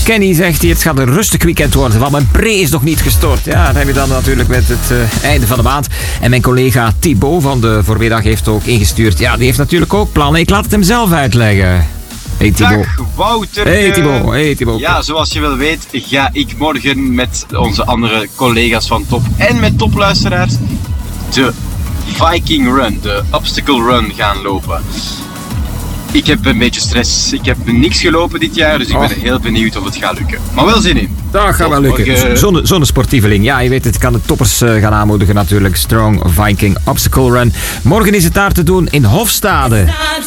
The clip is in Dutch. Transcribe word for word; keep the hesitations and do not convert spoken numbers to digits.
Kenny zegt hij, het gaat een rustig weekend worden, want mijn pre is nog niet gestort. Ja, dat heb je dan natuurlijk met het uh, einde van de maand. En mijn collega Thibaut van de voormiddag heeft ook ingestuurd. Ja, die heeft natuurlijk ook plannen. Ik laat het hem zelf uitleggen. Hey Thibaut. Dag Wouter. Hey Thibaut, hey Thibaut. Ja, zoals je wel weet ga ik morgen met onze andere collega's van Top en met topluisteraars de Viking Run, de Obstacle Run gaan lopen. Ik heb een beetje stress. Ik heb niks gelopen dit jaar, dus ik ben oh. heel benieuwd of het gaat lukken. Maar wel zin in. Dat gaat wel lukken. Morgen... Zo'n, zo'n sportieveling. Ja, je weet het, kan de toppers uh, gaan aanmoedigen natuurlijk. Strong Viking Obstacle Run. Morgen is het daar te doen in Hofstade.